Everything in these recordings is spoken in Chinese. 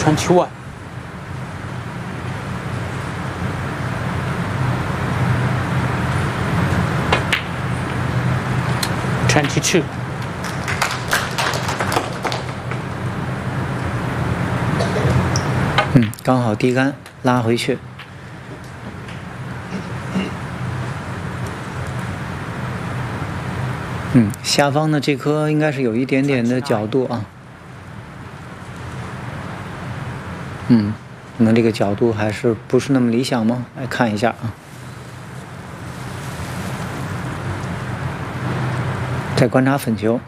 21. 22. 刚好低杆拉回去。下方的这颗应该是有一点点的角度啊。可能这个角度还是不是那么理想吗？来看一下啊。再观察粉球。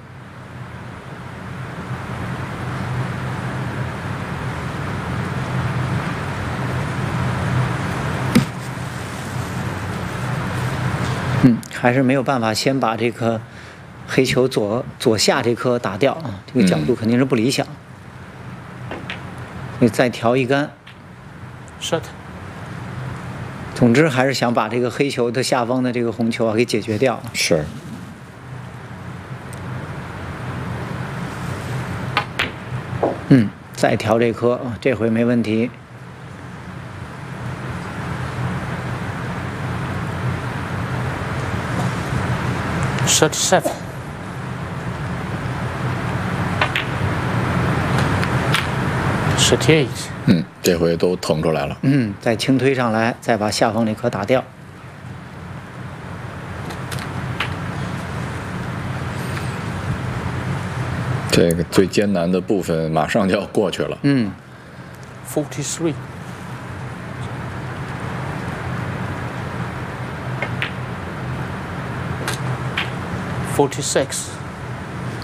还是没有办法先把这颗黑球左下这颗打掉啊，这个角度肯定是不理想。你再调一杆。 Shut。 总之还是想把这个黑球的下方的这个红球给解决掉。 是。 再调这颗啊，这回没问题。 37. 38. 这回都腾出来了。 再轻推上来，再把下方那颗打掉。 这个最艰难的部分马上就要过去了。 43. 46.